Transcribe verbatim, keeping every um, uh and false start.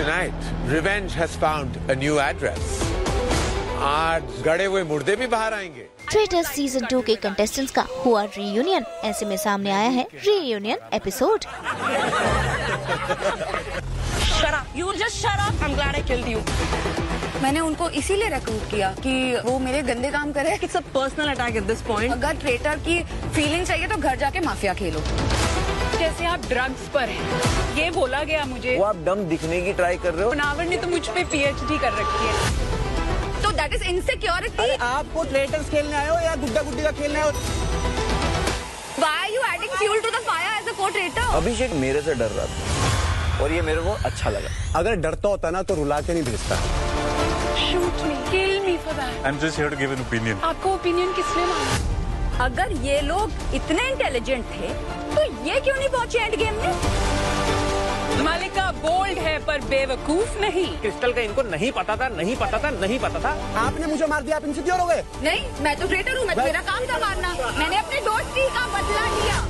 tonight, revenge has found a new address. आज गड़े हुए मुर्दे भी बाहर आएंगे। ट्रेटर्स सीजन टू के कंटेस्टेंट्स का हुआ रीयूनियन। ऐसे में सामने आया है reunion episode. Shut up. You just shut up. I'm glad I killed you. मैंने उनको इसीलिए रिक्रूट किया कि वो मेरे गंदे काम करे। It's a personal attack at this point. अगर ट्रेटर की फीलिंग चाहिए तो घर जाके माफिया खेलो। जैसे आप ड्रग्स पर हैं, ये बोला गया मुझे। वो आप डम दिखने की ट्राई कर रहे हो। नावर ने तो मुझ पे पीएचडी कर रखी है। तो दैट इज इनसिक्योरिटी। आपको ट्रेटर्स खेलने आए हो या गुड्डा गुड्डी का खेलने आए हो? Why are you adding fuel to the fire as a co-traitor? अभिषेक मेरे से डर रहा था और ये मेरे को अच्छा लगा। अगर डरता होता ना तो रुला के नहीं भेजता। Shoot me, kill me for that. I'm just here to give an opinion. आपको ओपिनियन किसने मांगा? अगर ये लोग इतने इंटेलिजेंट थे तो ये क्यों नहीं पहुंचे एंड गेम में? मालिका बोल्ड है पर बेवकूफ नहीं। क्रिस्टल का इनको नहीं पता था, नहीं पता था, नहीं पता था। आपने मुझे मार दिया, आप इनसिक्योर हो गए? नहीं, मैं तो ट्रेटर हूँ, मैं तो मेरा काम था मारना। मैंने अपने दोस्त का बदला लिया।